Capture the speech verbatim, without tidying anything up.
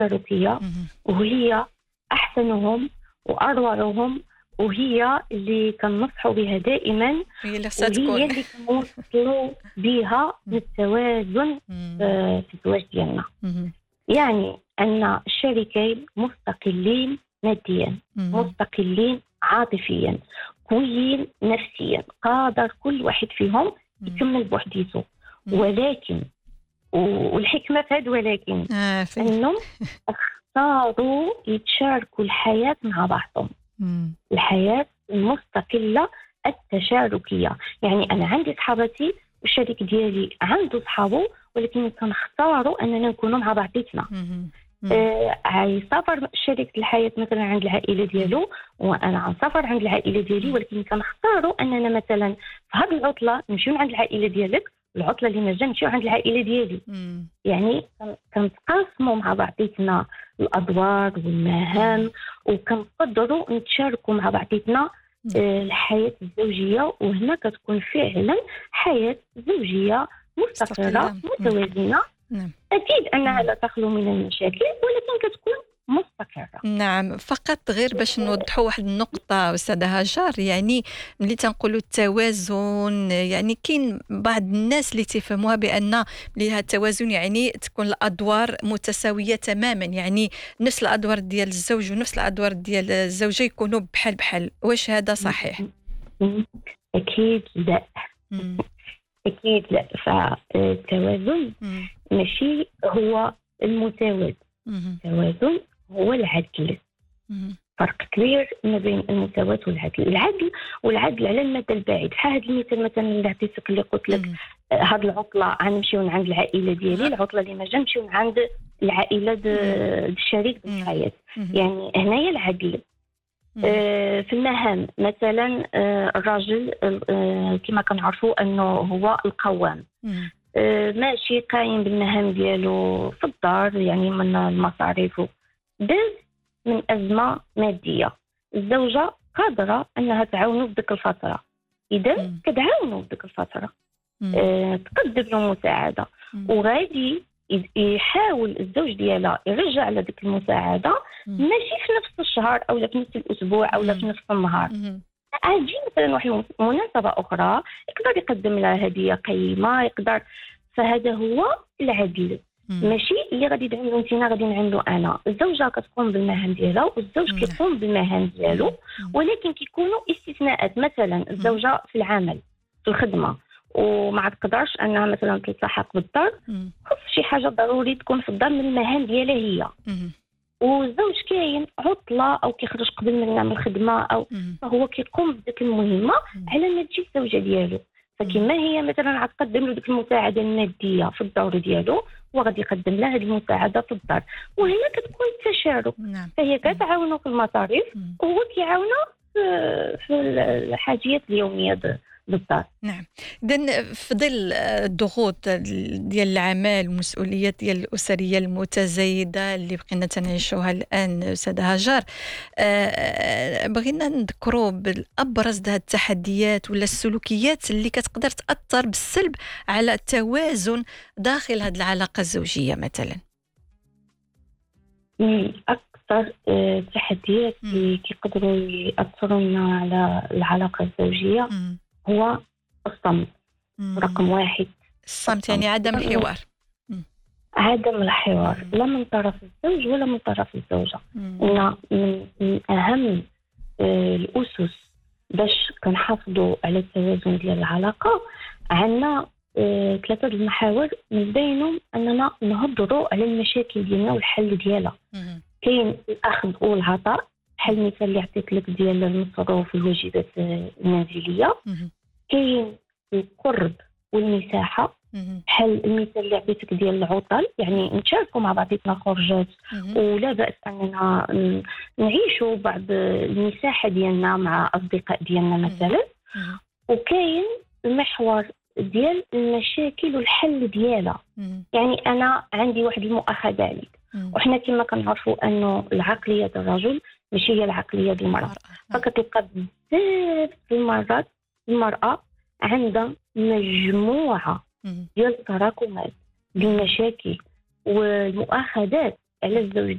التشاركية، مهم. وهي أحسنهم وأروعهم، وهي اللي كنصحوا بها دائما، هي اللي خصها وهي تكون. اللي كنوصلوا بها للتوازن مم. في في الزواج ديالنا. مهم. يعني أن الشريكين مستقلين ماديا، مهم. مستقلين عاطفيا، قويين نفسيا، قادر كل واحد فيهم مم. يكمل بوحديته. مم. ولكن والحكمة في هذا ولكن آه في. أنهم اختاروا يتشاركوا الحياة مع بعضهم، مم. الحياة المستقلة التشاركية. يعني أنا عندي صحابتي والشريك ديالي عنده صحابه، ولكن كنختاروا أننا نكونوا مع بعضيتنا. مهم. مم. آه، عيسافر شريك الحياة مثلا عند العائلة ديالو، وأنا عنسافر عند العائلة ديالي، ولكن كنختاروا أننا مثلا في هذه العطلة نمشيو عند العائلة ديالك، العطلة اللي نجا نمشيو عند العائلة ديالي. مم. يعني كن- كنتقاسموا مع بعضيتنا الأدوار والمهام، وكنقدروا نتشاركوا مع بعضيتنا آه، الحياة الزوجية، وهنا كتكون فعلا حياة زوجية مستقرة مستقلة. متوازنة. نعم. أكيد أنها مم. لا تخلو من المشاكل، ولكن كتكون مستقرة. نعم، فقط غير باش نوضحوا واحد النقطة أستاذة هاجر، يعني ملي تنقولوا التوازن، يعني كاين بعض الناس اللي تفهموها بأن ملي هذا التوازن يعني تكون الأدوار متساوية تماما، يعني نفس الأدوار ديال الزوج ونفس الأدوار ديال الزوجة يكونوا بحال بحال. واش هذا صحيح؟ مم. أكيد لا، مم. أكيد لا. فالتوازن مم. ماشي هو المتوازن، مم. التوازن هو العدل. مم. فرق كبير ما بين المساواة والعدل. العدل والعدل على المدى البعيد. بحال هذا المثال مثلا اللي عطيتك، اللي قلت لك مم. هاد العطلة غنمشيو عند العائلة ديالي، العطلة اللي ما جا نمشيو عند العائلة د الشريك مم. بالحياة. مم. يعني هنايا العدل. مم. آه، في المهام مثلا آه، الراجل آه، كما كنعرفوا انه هو القوام، مم. آه، ماشي قايم بالمهام ديالو في الدار، يعني من المصاريف. داز من أزمة مادية، الزوجة قادرة أنها تعاونه في ديك الفترة، إذا مم. كتعاونه في ديك الفترة، مم. آه، تقدم له مساعدة، مم. وغادي ي- يحاول الزوج ديالها يرجع على ديك المساعدة، مم. ماشي في نفس الشهر أو لا في نفس الأسبوع أو لا في مم. نفس النهار. مم. عاجي مثلا واحد مناسبة أخرى يقدر يقدم لها هدية قيمة، يقدر. فهذا هو العدل، مم. ماشي اللي غادي نعملو انتينا غادي نعملو انا. الزوجة كتقوم بالمهام ديالها والزوج مم. كيقوم بالمهام ديالو، مم. ولكن كيكونوا استثناءات. مثلا الزوجة في العمل في الخدمة وما تقدرش انها مثلا تلتحق بالدار، مم. خص شي حاجة ضروري تكون في الدار من المهام ديالها هي. مم. والزوج كاين عطلة او كيخرج قبل منا من الخدمة، او مم. فهو كيقوم بديك المهمة مم. على ما تجي الزوجة ديالو. فكما هي مثلا غتقدم له ديك المساعدة المادية في الدور ديالو، وغادي يقدم لها هذه المساعدة في الدار، وهنا كتكون التشارك. نعم. فهي كتعاونه في المصاريف مم. وهو كيعاونه في في الحاجيات اليومية د- بالدار. نعم. إذن في ظل الضغوط ديال العمل والمسؤوليات ديال الأسرية المتزايدة اللي بقينا تنعيشوها الآن أستاذة هاجر، آه، بغينا نذكروا بالأبرز هذه التحديات ولا السلوكيات اللي كتقدر تأثر بالسلب على التوازن داخل هذه العلاقة الزوجية مثلا. من أكثر آه، التحديات مم. اللي كيقدروا يأثروا لنا على العلاقة الزوجية مم. هو الصمت. مم. رقم واحد الصمت، يعني عدم الحوار. عدم الحوار، مم. لا من طرف الزوج ولا من طرف الزوجة. مم. إن من, من أهم آه، الأسس باش كنحافظوا على التوازن ديال العلاقة، عندنا آه، ثلاثة المحاور من بينهم أننا نهضروا على المشاكل ديالنا والحل ديالها. مم. كاين الأخذ والعطاء، بحال المثال اللي عطيت لك ديال المصروف والواجبات آه، المنزلية. مم. كاين القرب والمساحة، مم. بحال المثال اللي عطيتك ديال العطل، يعني نتشاركوا مع بعضياتنا خروجات، مم. ولا بأس أننا ن- نعيشوا بعض المساحة ديالنا مع أصدقاء ديالنا مثلا. مم. وكاين المحور ديال المشاكل والحل ديالها، مم. يعني أنا عندي واحد المؤاخذة عليك، مم. وحنا كما كنعرفوا أنه العقلية ديال الرجل ماشي هي العقلية ديال المرأة. نعم. فكتلقى بزاف المرات المرأة عندها مجموعة مم. ديال التراكمات، بالمشاكل والمؤاخذات على الزوج